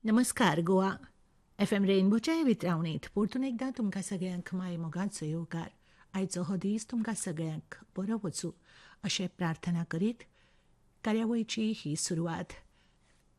नमस्कार गोवा FM रेनबोच्या ह्या वितरावणीत परतून एकदां तुमकां सगळ्यांक माय मोगाचो येवकार. आयचो हो दीस तुमकां सगळ्यांक बरो वचूं अशें प्रार्थना करीत कार्यावळीची ही सुरवात.